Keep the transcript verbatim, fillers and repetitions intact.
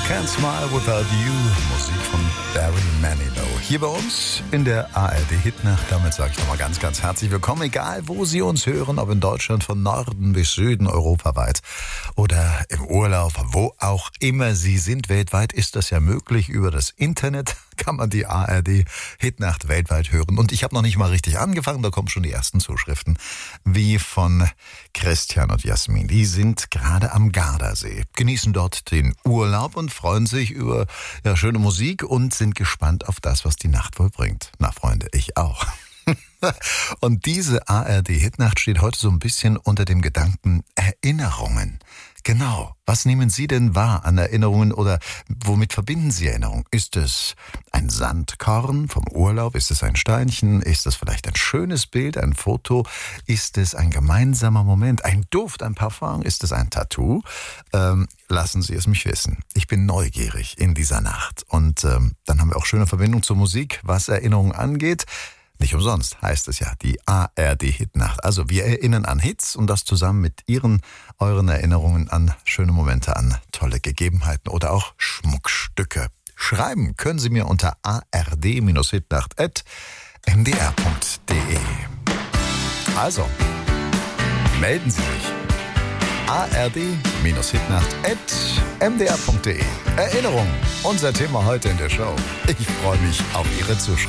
Can't Smile Without You, Musik von Barry Manilow. Hier bei uns in der A R D-Hitnacht. Damit sage ich nochmal ganz, ganz herzlich willkommen, egal wo Sie uns hören, ob in Deutschland von Norden bis Süden, europaweit oder im Urlaub, wo auch immer Sie sind. Weltweit ist das ja möglich. Über das Internet kann man die A R D-Hitnacht weltweit hören. Und ich habe noch nicht mal richtig angefangen, da kommen schon die ersten Zuschriften, wie von Christian und Jasmin. Die sind gerade am Gardasee, genießen dort den Urlaub und freuen sich über ja, schöne Musik und sind gespannt auf das, was die Nacht wohl bringt. Na Freunde, ich auch. Und diese A R D-Hitnacht steht heute so ein bisschen unter dem Gedanken Erinnerungen. Genau, was nehmen Sie denn wahr an Erinnerungen oder womit verbinden Sie Erinnerungen? Ist es ein Sandkorn vom Urlaub? Ist es ein Steinchen? Ist es vielleicht ein schönes Bild, ein Foto? Ist es ein gemeinsamer Moment, ein Duft, ein Parfum? Ist es ein Tattoo? Ähm, lassen Sie es mich wissen. Ich bin neugierig in dieser Nacht. Und ähm, dann haben wir auch schöne Verbindung zur Musik, was Erinnerungen angeht. Nicht umsonst heißt es ja die A R D-Hitnacht. Also wir erinnern an Hits und das zusammen mit Ihren, euren Erinnerungen an schöne Momente, an tolle Gegebenheiten oder auch Schmuckstücke. Schreiben können Sie mir unter a r d hitnacht at m d r punkt d e. Also, melden Sie sich. a r d hitnacht at m d r punkt d e. Erinnerung, unser Thema heute in der Show. Ich freue mich auf Ihre Zuschrift.